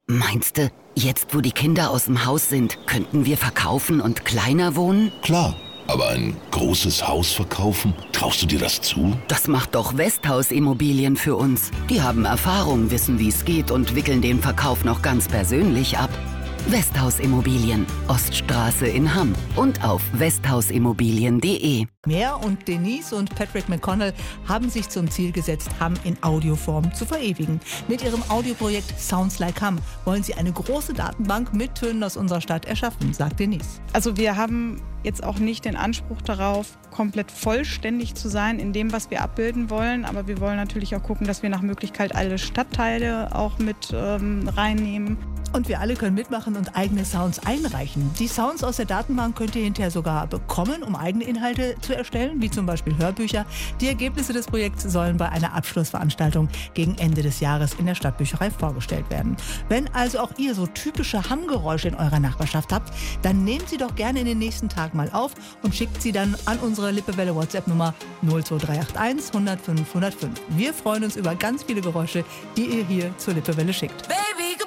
Meinst du, jetzt wo die Kinder aus dem Haus sind, könnten wir verkaufen und kleiner wohnen? Klar, aber ein großes Haus verkaufen, traust du dir das zu? Das macht doch Westhaus Immobilien für uns. Die haben Erfahrung, wissen, wie es geht und wickeln den Verkauf noch ganz persönlich ab. Westhaus Immobilien, Oststraße in Hamm und auf westhausimmobilien.de. Mehr und Denise und Patrick McConnell haben sich zum Ziel gesetzt, Hamm in Audioform zu verewigen. Mit ihrem Audioprojekt Sounds Like Hamm wollen sie eine große Datenbank mit Tönen aus unserer Stadt erschaffen, sagt Denise. Also wir haben jetzt auch nicht den Anspruch darauf, komplett vollständig zu sein in dem, was wir abbilden wollen. Aber wir wollen natürlich auch gucken, dass wir nach Möglichkeit alle Stadtteile auch mit reinnehmen. Und wir alle können mitmachen und eigene Sounds einreichen. Die Sounds aus der Datenbank könnt ihr hinterher sogar bekommen, um eigene Inhalte zu erstellen, wie zum Beispiel Hörbücher. Die Ergebnisse des Projekts sollen bei einer Abschlussveranstaltung gegen Ende des Jahres in der Stadtbücherei vorgestellt werden. Wenn also auch ihr so typische Hammgeräusche in eurer Nachbarschaft habt, dann nehmt sie doch gerne in den nächsten Tagen mal auf und schickt sie dann an unsere Lippewelle WhatsApp-Nummer 02381 105 105. Wir freuen uns über ganz viele Geräusche, die ihr hier zur Lippewelle schickt.